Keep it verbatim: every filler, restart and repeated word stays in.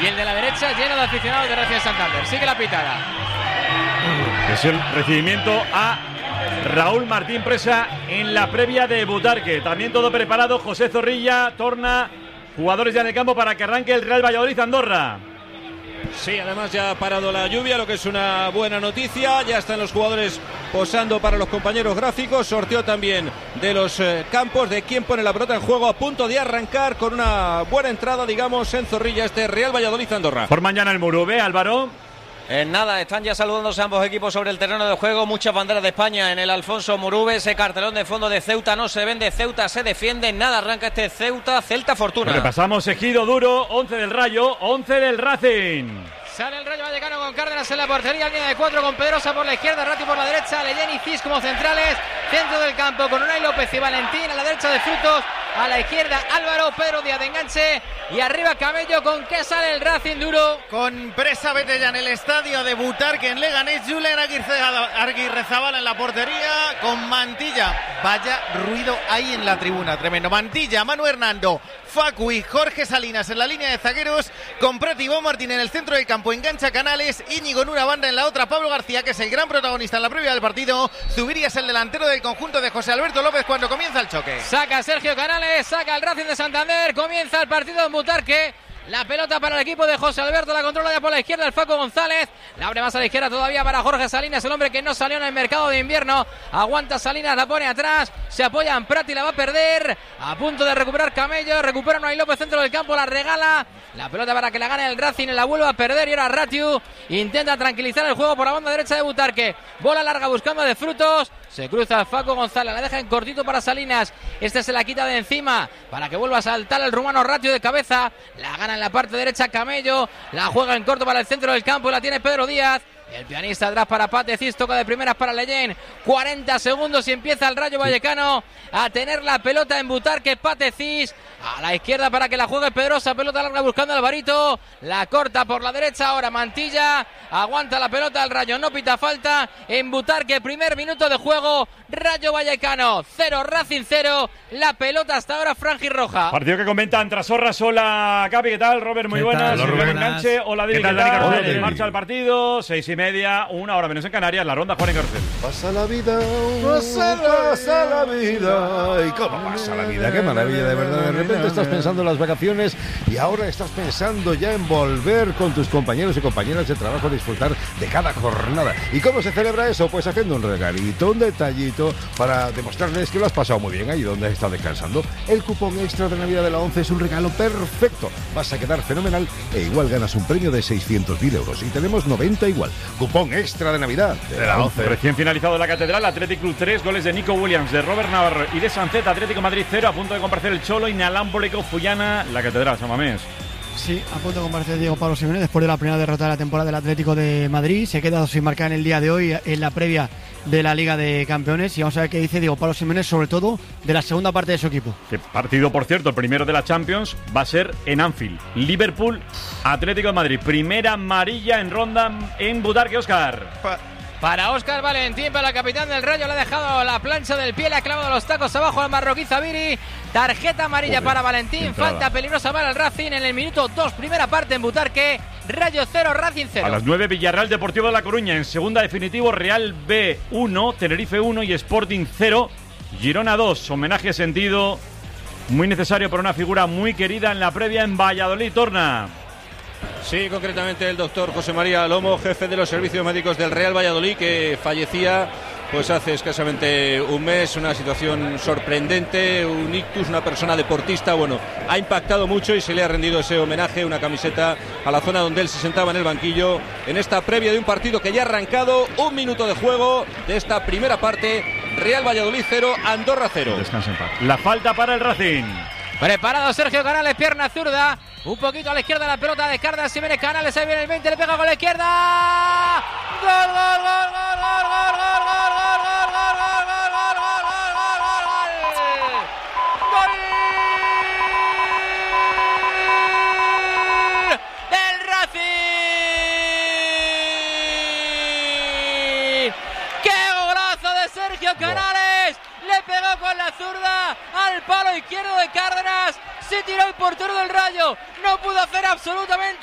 y el de la derecha lleno de aficionados de Racing Santander. Sigue la pitada. Es el recibimiento a Raúl Martín Presa en la previa de Butarque. También todo preparado. José Zorrilla, Torna, jugadores ya en el campo para que arranque el Real Valladolid Andorra. Sí, además ya ha parado la lluvia, lo que es una buena noticia. Ya están los jugadores posando para los compañeros gráficos. Sorteo también de los eh, campos, de quién pone la pelota en juego, a punto de arrancar con una buena entrada, digamos, en Zorrilla, este Real Valladolid Andorra. Por mañana el Murube, Álvaro. En nada, están ya saludándose ambos equipos sobre el terreno de juego. Muchas banderas de España en el Alfonso Murube. Ese cartelón de fondo de Ceuta no se vende. Ceuta se defiende. Nada, arranca este Ceuta, Celta Fortuna. Repasamos Ejido Duro, once del Rayo, once del Racing. Sale el Rayo Vallecano con Cárdenas en la portería, línea de cuatro con Pedrosa por la izquierda, Ratti por la derecha, Leyen y Cis como centrales, centro del campo con Unai López y Valentín, a la derecha de Frutos, a la izquierda Álvaro, Pedro Díaz de enganche y arriba Camello. ¿Con qué sale el Racing Duro? Con Presa Vete ya en el estadio de Butarque en Leganés, Julen Aguirrezabala en la portería, con Mantilla. Vaya ruido hay en la tribuna, tremendo. Mantilla, Manu Hernando, Facu y Jorge Salinas en la línea de zagueros, con Prat y Bon Martín en el centro del campo, engancha Canales, Íñigo en una banda, en la otra Pablo García, que es el gran protagonista en la previa del partido. Zubiría es el delantero del conjunto de José Alberto López cuando comienza el choque. Saca Sergio Canales, saca el Racing de Santander, comienza el partido en Butarque. La pelota para el equipo de José Alberto, la controla ya por la izquierda el Faco González, la abre más a la izquierda todavía para Jorge Salinas, el hombre que no salió en el mercado de invierno. Aguanta Salinas, la pone atrás, se apoya en Prat y la va a perder, a punto de recuperar Camello, recupera Unai López centro del campo, la regala, la pelota para que la gane el Racing, la vuelve a perder y ahora Ratiu intenta tranquilizar el juego por la banda derecha de Butarque, bola larga buscando de Frutos, se cruza el Faco González, la deja en cortito para Salinas, este se la quita de encima para que vuelva a saltar el rumano Ratiu de cabeza, la gana en la parte derecha Camello, la juega en corto para el centro del campo y la tiene Pedro Díaz. El pianista atrás para Pate Cis, toca de primeras para Leyen. cuarenta segundos y empieza el Rayo Vallecano a tener la pelota en Butarque. Pate Cis a la izquierda para que la juegue Pedrosa, pelota larga buscando a Alvarito, la corta por la derecha, ahora Mantilla, aguanta la pelota el Rayo, no pita falta en Butarque, primer minuto de juego, Rayo Vallecano cero, Racing cero, la pelota hasta ahora franjirroja. Partido que comentan Trasorras. Hola Capi, ¿qué tal? Robert, muy buenas. Hola, Robert. Enganche. Hola Dani, ¿qué tal? Hola, en marcha el partido, seis y media, una hora menos en Canarias, la ronda Juan y Garcés. Pasa la vida, pasa, pasa la vida. ¿Y cómo pasa la vida? Qué maravilla, de verdad. De repente estás pensando en las vacaciones y ahora estás pensando ya en volver con tus compañeros y compañeras de trabajo a disfrutar de cada jornada. ¿Y cómo se celebra eso? Pues haciendo un regalito, un detallito para demostrarles que lo has pasado muy bien ahí donde has estado descansando. El cupón extra de Navidad de la ONCE es un regalo perfecto. Vas a quedar fenomenal e igual ganas un premio de seiscientos mil euros. Y tenemos noventa igual. Cupón extra de Navidad de la ONCE. Recién finalizado la Catedral, Athletic Club tres, goles de Nico Williams, de Robert Navarro y de Sancet. Atlético Madrid cero, a punto de comparecer el Cholo, inalámbrico Fullana, la Catedral, San Mamés. Sí, a punto de comparecer Diego Pablo Simeone después de la primera derrota de la temporada del Atlético de Madrid. Se queda sin marcar en el día de hoy en la previa de la Liga de Campeones y vamos a ver qué dice Diego Pablo Simeone, sobre todo de la segunda parte de su equipo. Que partido, por cierto, el primero de la Champions va a ser en Anfield. Liverpool, Atlético de Madrid. Primera amarilla en ronda en Butarque, Óscar. Pa Para Óscar Valentín, para el capitán del Rayo, le ha dejado la plancha del pie, le ha clavado los tacos abajo al marroquí Zaviri. Tarjeta amarilla Joder, para Valentín, falta peligrosa para el Racing en el minuto dos, primera parte en Butarque. Rayo cero, Racing cero. A las nueve, Villarreal Deportivo de La Coruña. En segunda, definitivo, Real B uno, Tenerife uno y Sporting cero, Girona dos. Homenaje sentido muy necesario por una figura muy querida en la previa en Valladolid, Torna. Sí, concretamente el doctor José María Lomo, jefe de los servicios médicos del Real Valladolid, que fallecía pues hace escasamente un mes, una situación sorprendente, un ictus, una persona deportista, bueno, ha impactado mucho y se le ha rendido ese homenaje, una camiseta a la zona donde él se sentaba en el banquillo, en esta previa de un partido que ya ha arrancado, un minuto de juego de esta primera parte, Real Valladolid cero, Andorra cero. Descansa en paz. La falta para el Racing. Preparado Sergio Canales, pierna zurda, un poquito a la izquierda la pelota de Cárdenas, si viene Canales, ahí viene el veinte, le pega con la izquierda. ¡Gol, gol, gol, gol, gol, gol, gol, gol, gol, gol, gol, gol, gol, gol, gol, gol, gol! ¡Gol del Racing! ¡Qué golazo de Sergio Canales! Le pegó con la zurda al palo izquierdo de Cárdenas, se tiró el portero del Rayo, no pudo hacer absolutamente